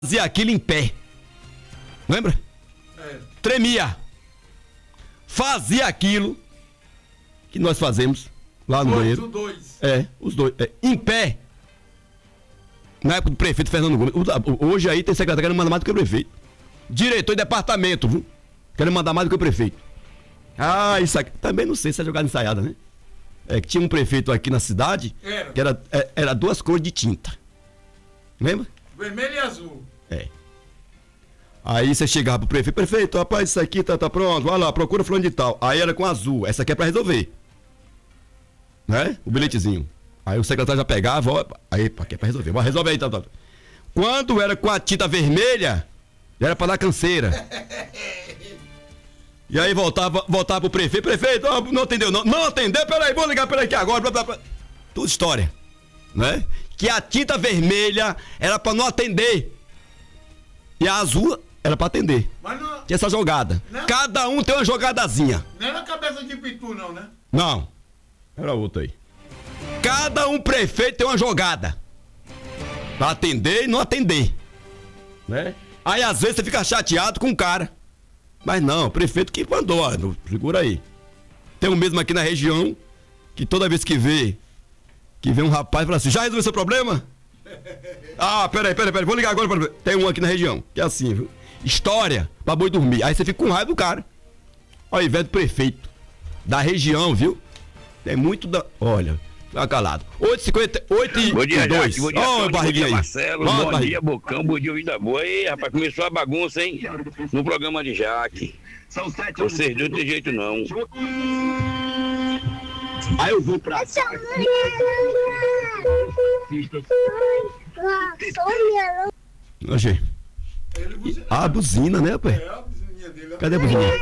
Fazia aquilo em pé. Lembra? É. Tremia. Fazia aquilo que nós fazemos lá no banheiro. Os dois. Os dois. Em pé. Na época do prefeito Fernando Gomes. Hoje aí tem secretário querendo mandar mais do que o prefeito. Diretor de departamento, viu? Querendo mandar mais do que o prefeito. Isso aqui. Também não sei se é jogada ensaiada, né? Que tinha um prefeito aqui na cidade que era duas cores de tinta. Lembra? Vermelho e azul. Aí você chegava pro prefeito, rapaz, isso aqui tá pronto, vai lá, procura fulano de tal. Aí era com azul, essa aqui é pra resolver. Né? O bilhetezinho. Aí o secretário já pegava, aí, aqui é pra resolver, vai resolver aí, tal. Quando era com a tinta vermelha, era pra dar canseira. E aí voltava pro prefeito, não atendeu não. Não atendeu, peraí, vou ligar aqui agora. Tudo história, né? Que a tinta vermelha era pra não atender. E a azul era pra atender. Mas não... Tinha essa jogada. Não. Cada um tem uma jogadazinha. Não era cabeça de pitu não, né? Não. Era outra aí. Cada um prefeito tem uma jogada. Pra atender e não atender. Né? Aí às vezes você fica chateado com o cara. Mas não, o prefeito que mandou, segura aí. Tem um mesmo aqui na região, que toda vez que vê um rapaz fala assim, já resolveu seu problema? Peraí, vou ligar agora. Tem um aqui na região, que é assim, viu? História pra boi dormir. Aí você fica com raiva do cara. Ao invés do prefeito da região, viu? Tem muito da... Olha, fica calado. 8h58 e... Bom dia, 2. Bom dia, Bom dia, Marcelo. Bom dia, Bocão. Bom dia, Vida Boa. Ei, rapaz, começou a bagunça, hein? No programa de Jaque. Vocês não tem jeito, não. Aí eu vou pra... Oxê. A buzina, né, pai? A buzininha dele. Cadê a buzininha?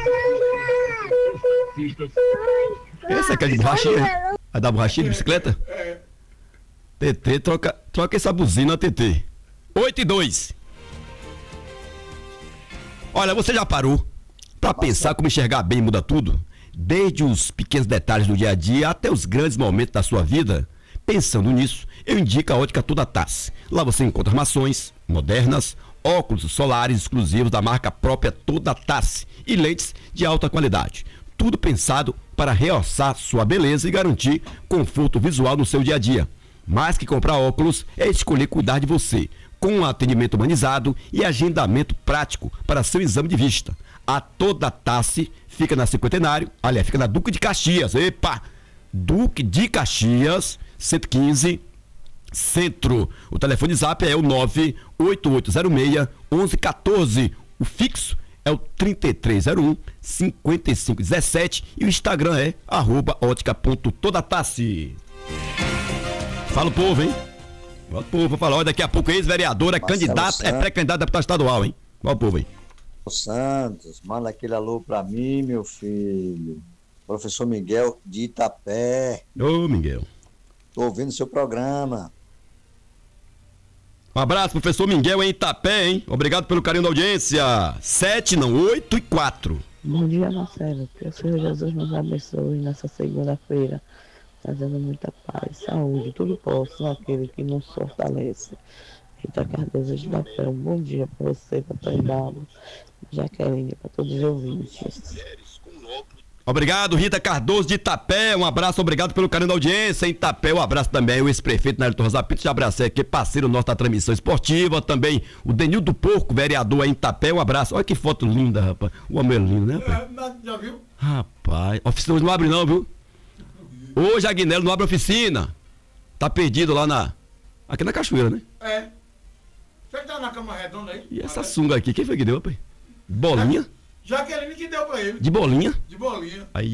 Essa aqui é de borrachinha? A da borrachinha de bicicleta? TT, troca essa buzina, TT. 8h02. Olha, você já parou pra pensar como enxergar bem muda tudo? Desde os pequenos detalhes do dia a dia até os grandes momentos da sua vida? Pensando nisso, eu indico a Ótica Toda Tassi. Lá você encontra armações modernas, óculos solares exclusivos da marca própria Toda Tassi e lentes de alta qualidade. Tudo pensado para realçar sua beleza e garantir conforto visual no seu dia a dia. Mais que comprar óculos, é escolher cuidar de você, com um atendimento humanizado e agendamento prático para seu exame de vista. A Toda Tassi fica na Cinquentenário, aliás, fica na Duque de Caxias. Duque de Caxias, 115, Centro. O telefone zap é o 98806-1114. O fixo é o 3301-5517 e o Instagram é @ótica.todatassi. Fala o povo, hein? Fala o povo, olha, daqui a pouco ex-vereador é candidato, é pré-candidato a deputado estadual, hein? Fala o povo aí. Santos, manda aquele alô pra mim, meu filho. Professor Miguel de Itapé. Ô, Miguel. Tô ouvindo seu programa. Um abraço, professor Miguel em Itapé, hein? Obrigado pelo carinho da audiência. 8h04. Bom dia, Marcelo. Que o Senhor Jesus nos abençoe nessa segunda-feira, trazendo muita paz, saúde, tudo posso naquele que nos fortalece. Rita Cardoso de Itapé, um bom dia para você, para Babo, Jaqueline, para todos os ouvintes. Obrigado, Rita Cardoso de Itapé, um abraço, obrigado pelo carinho da audiência. Em Itapé, um abraço também ao ex-prefeito Nélio Torres Pinto, já abracei aqui, parceiro nosso da transmissão esportiva, também o Denildo Porco, vereador aí em Itapé, um abraço. Olha que foto linda, rapaz, o amor é lindo, né, rapaz? Já viu? Rapaz, a oficina hoje não abre não, viu? Hoje a Aguinaldo não abre oficina, tá perdido lá aqui na Cachoeira, né? Você tá na cama redonda aí? E essa sunga aqui, quem foi que deu, rapaz? Bolinha? Jaqueline que deu pra ele. De bolinha? De bolinha. Ai.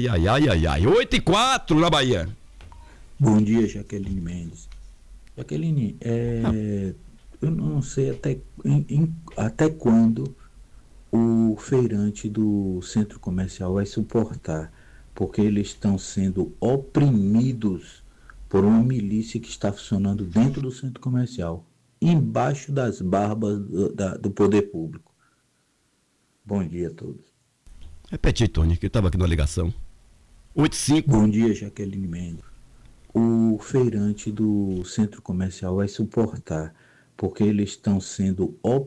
8h04 na Bahia. Bom dia, Jaqueline Mendes. Jaqueline, eu não sei até quando o feirante do centro comercial vai suportar, porque eles estão sendo oprimidos por uma milícia que está funcionando dentro do centro comercial, embaixo das barbas do poder público. Bom dia a todos. Repete, Tony, que eu estava aqui na ligação. 8h05. Bom dia, Jaqueline Mendes. O feirante do centro comercial vai suportar, porque eles estão sendo